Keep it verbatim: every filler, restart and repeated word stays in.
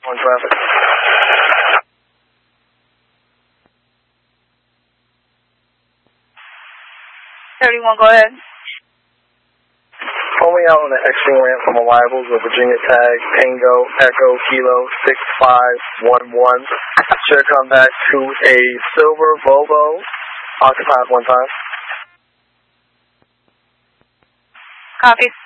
One traffic. thirty-one, go ahead. Pull me out on the exiting ramp from arrivals with Virginia tag, Tango, Echo, Kilo, six five one one. Should come back to a silver Volvo, occupied one time. Copy.